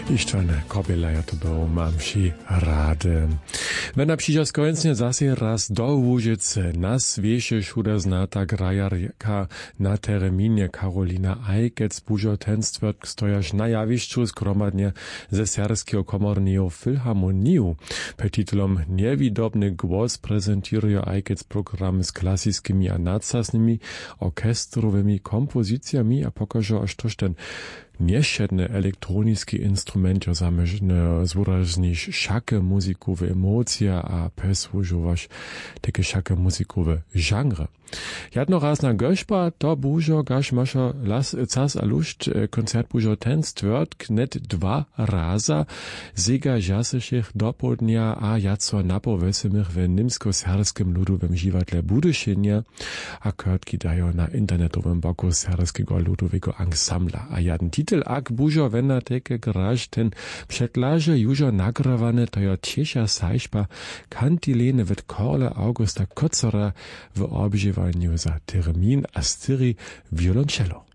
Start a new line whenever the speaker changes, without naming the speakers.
Ištvan Kobelaja to był mamši rady. Wena przyjdzie skończnie zase raz do Łużycy. Nas wiesie szuda znata grajarka na terminie Karolina Ajkec bužo ten stwierd stojasz na jawiszczu skromadnie ze Serbskiego komornego Filharmoniju. Per titulom Niewidobny głos prezentuje Ajkec program z klasyckimi a nadsasnymi orkestrowymi kompozycjami a pokaże aż toż ten nieszedny elektroniski instrument, zamierzony zwyraźnić szakę muzikowe emocje, a pesłużować takie szakę muzikowe żanry. Jednorazna gośba to bužo, gaž maša cas a lušt koncert bužo ten stwierd net 2 raza zega jasešich dopodnia a jaco napovesemich w nimsko-serbskim ludowym živatle Budyšinje a krótki dajo na internetowym boku serbskiego ludowego ansambla. A jeden titel ak bužo wena teke graž ten przedlaže južo nagrawane to jo tieša sajšba kantilene wet Korle Augusta Kocera w obżywaniu za termin a styri violoncello.